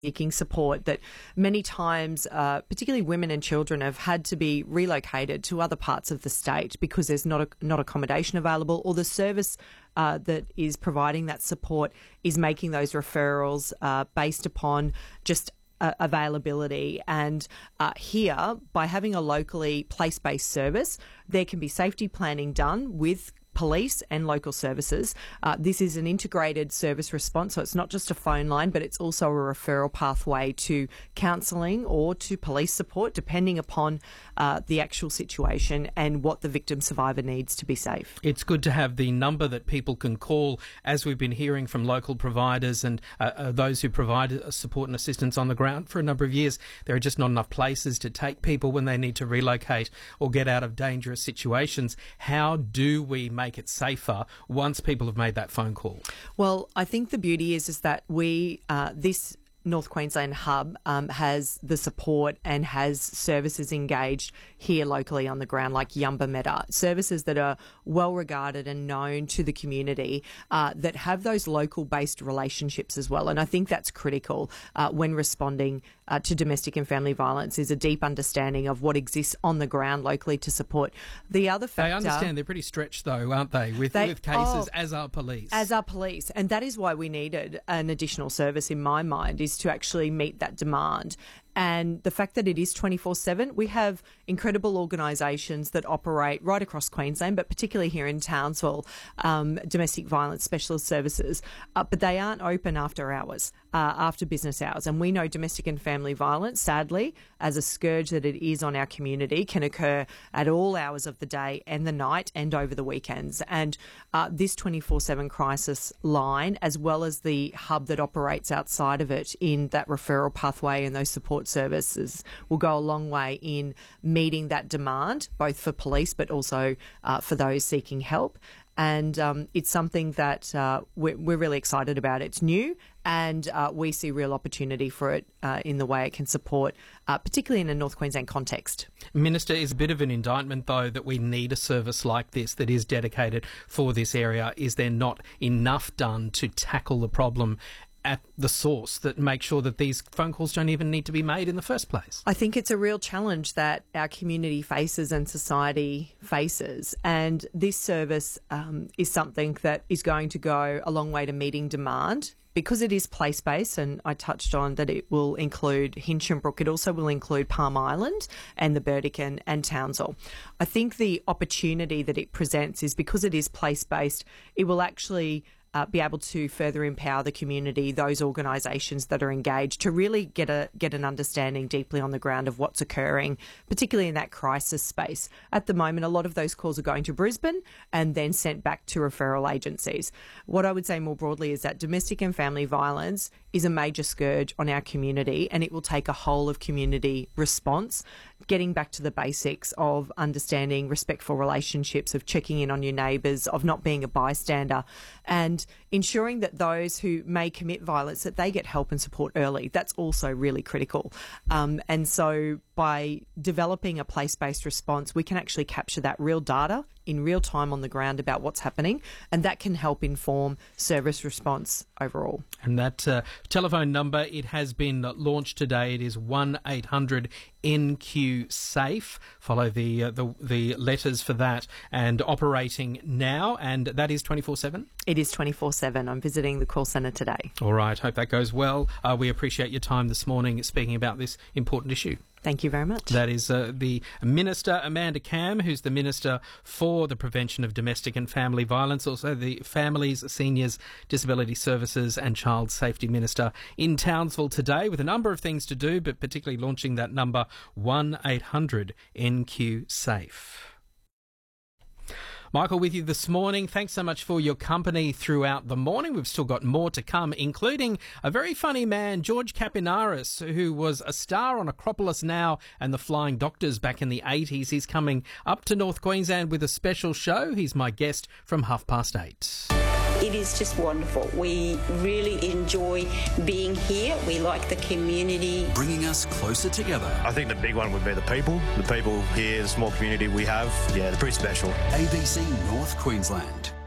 seeking support, that many times, particularly women and children, have had to be relocated to other parts of the state because there's not accommodation available, or the service that is providing that support is making those referrals based upon just availability. And here, by having a locally place-based service, there can be safety planning done with police and local services. This is an integrated service response, so it's not just a phone line, but it's also a referral pathway to counselling or to police support, depending upon the actual situation and what the victim survivor needs to be safe. It's good to have the number that people can call, as we've been hearing from local providers and those who provide support and assistance on the ground for a number of years. There are just not enough places to take people when they need to relocate or get out of dangerous situations. How do we make it safer once people have made that phone call? Well, I think the beauty is that this North Queensland hub has the support and has services engaged here locally on the ground, like Yumba Meta, services that are well regarded and known to the community, that have those local based relationships as well. And I think that's critical when responding to domestic and family violence, is a deep understanding of what exists on the ground locally to support. The other factor, they understand they're pretty stretched though, aren't they, with cases, as are police. As are police. And that is why we needed an additional service, in my mind, is to actually meet that demand. And the fact that it is 24/7, we have incredible organisations that operate right across Queensland, but particularly here in Townsville, domestic violence specialist services, but they aren't open after hours, after business hours. And we know domestic and family violence, sadly, as a scourge that it is on our community, can occur at all hours of the day and the night and over the weekends. And this 24/7 crisis line, as well as the hub that operates outside of it in that referral pathway and those support services, will go a long way in meeting that demand, both for police but also for those seeking help. And it's something that we're really excited about. It's new, and we see real opportunity for it in the way it can support, particularly in a North Queensland context. Minister, is a bit of an indictment, though, that we need a service like this that is dedicated for this area. Is there not enough done to tackle the problem at the source that make sure that these phone calls don't even need to be made in the first place? I think it's a real challenge that our community faces and society faces, and this service is something that is going to go a long way to meeting demand. Because it is place-based, and I touched on that it will include Hinchinbrook, it also will include Palm Island and the Burdekin and Townsville. I think the opportunity that it presents is, because it is place-based, it will actually be able to further empower the community, those organisations that are engaged, to really get an understanding deeply on the ground of what's occurring, particularly in that crisis space. At the moment, a lot of those calls are going to Brisbane and then sent back to referral agencies. What I would say more broadly is that domestic and family violence is a major scourge on our community, and it will take a whole of community response, getting back to the basics of understanding respectful relationships, of checking in on your neighbours, of not being a bystander, and ensuring that those who may commit violence, that they get help and support early. That's also really critical. And so by developing a place-based response, we can actually capture that real data in real time on the ground about what's happening, and that can help inform service response overall. And that telephone number, it has been launched today. It is 1-800-NQ-SAFE. Follow the letters for that, and operating now, and that is 24/7? It is 24/7. I'm visiting the call centre today. All right. Hope that goes well. We appreciate your time this morning speaking about this important issue. Thank you very much. That is the Minister, Amanda Cam, who's the Minister for the Prevention of Domestic and Family Violence, also the Families, Seniors, Disability Services and Child Safety Minister in Townsville today, with a number of things to do, but particularly launching that number 1-800-NQ-SAFE. Michael with you this morning. Thanks so much for your company throughout the morning. We've still got more to come, including a very funny man, George Kapinaris, who was a star on Acropolis Now and the Flying Doctors back in the 80s. He's coming up to North Queensland with a special show. He's my guest from 8:30. It is just wonderful. We really enjoy being here. We like the community. Bringing us closer together. I think the big one would be the people. The people here, the small community we have, yeah, they're pretty special. ABC North Queensland.